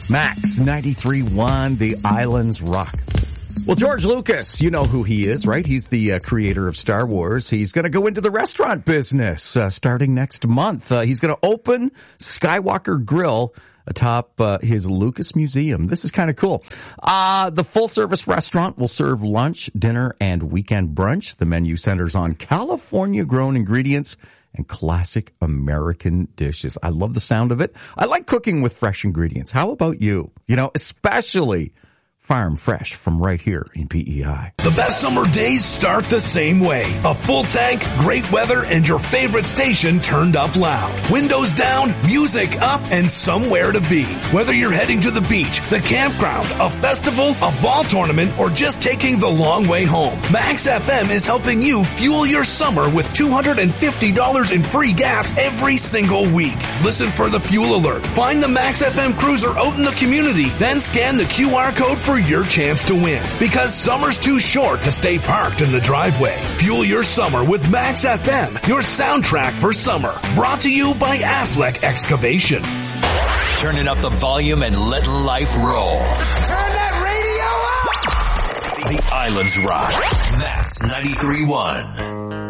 Max 93.1, The Islands Rock. Well, George Lucas, you know who he is, right? He's the creator of Star Wars. He's going to go into the restaurant business starting next month. He's going to open Skywalker Grill atop his Lucas Museum. This is kind of cool. The full-service restaurant will serve lunch, dinner, and weekend brunch. The menu centers on California-grown ingredients and classic American dishes. I love the sound of it. I like cooking with fresh ingredients. How about you? You know, especially farm fresh from right here in PEI. The best summer days start the same way. A full tank, great weather, and your favorite station turned up loud. Windows down, music up, and somewhere to be. Whether you're heading to the beach, the campground, a festival, a ball tournament, or just taking the long way home, Max FM is helping you fuel your summer with $250 in free gas every single week. Listen for the fuel alert. Find the Max FM cruiser out in the community, then scan the QR code for your chance to win. Because summer's too short to stay parked in the driveway. Fuel your summer with Max FM, your soundtrack for summer. Brought to you by Affleck Excavation. Turning up the volume and let life roll. Turn that radio up! The Islands Rock. Max 93.1.